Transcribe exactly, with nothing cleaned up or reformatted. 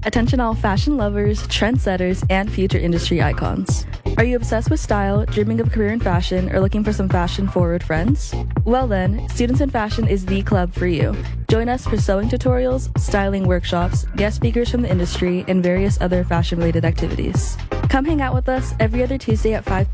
Attention all fashion lovers, trendsetters, and future industry icons. Are you obsessed with style, dreaming of a career in fashion, or looking for some fashion-forward friends? Well then, Students in Fashion is the club for you. Join us for sewing tutorials, styling workshops, guest speakers from the industry, and various other fashion-related activities. Come hang out with us every other Tuesday at five